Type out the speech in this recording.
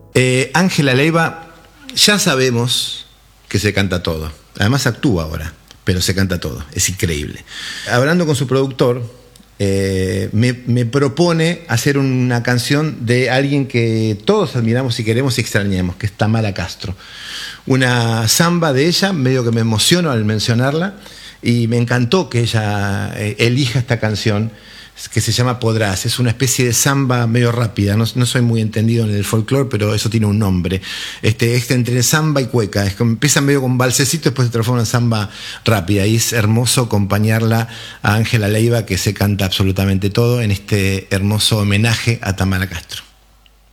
Ángela Leiva, ya sabemos que se canta todo. Además actúa ahora, pero se canta todo. Es increíble. Hablando con su productor, me propone hacer una canción de alguien que todos admiramos y queremos y extrañamos, que es Tamara Castro. Una samba de ella, medio que me emociono al mencionarla, y me encantó que ella elija esta canción, que se llama Podrás. Es una especie de samba medio rápida. No soy muy entendido en el folclore, pero eso tiene un nombre. Es entre samba y cueca. Empieza medio con balsecito, después se transforma en samba rápida. Y es hermoso acompañarla a Ángela Leiva, que se canta absolutamente todo en este hermoso homenaje a Tamara Castro.